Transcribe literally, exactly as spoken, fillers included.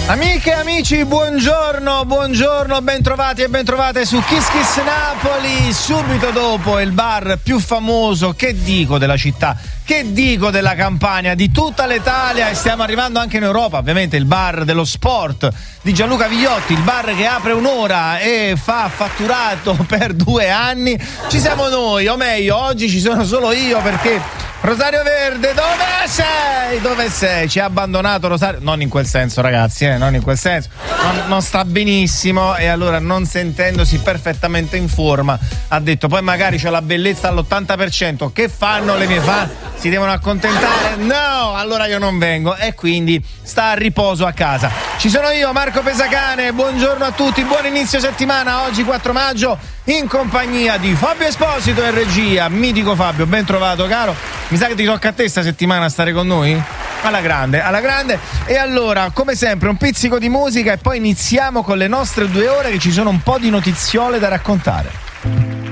Amiche e amici, buongiorno, buongiorno, bentrovati e bentrovate su Kiss Kiss Napoli. Subito dopo il bar più famoso, che dico, della città, che dico della Campania, di tutta l'Italia, e stiamo arrivando anche in Europa, ovviamente il bar dello sport di Gianluca Vigliotti, il bar che apre un'ora e fa fatturato per due anni. Ci siamo noi, o meglio, oggi ci sono solo io perché Rosario Verde, dove sei? Dove sei? Ci ha abbandonato Rosario, non in quel senso ragazzi, eh, non in quel senso, non, non sta benissimo e allora non sentendosi perfettamente in forma ha detto poi magari c'ho la bellezza all'ottanta per cento, che fanno le mie fan? Si devono accontentare? No, allora io non vengo e quindi sta a riposo a casa. Ci sono io, Marco Pesacane, buongiorno a tutti, buon inizio settimana, oggi quattro maggio in compagnia di Fabio Esposito in regia, mitico Fabio, ben trovato caro. Mi sa che ti tocca a te sta settimana stare con noi? Alla grande, alla grande. E allora, come sempre, un pizzico di musica e poi iniziamo con le nostre due ore che ci sono un po' di notiziole da raccontare.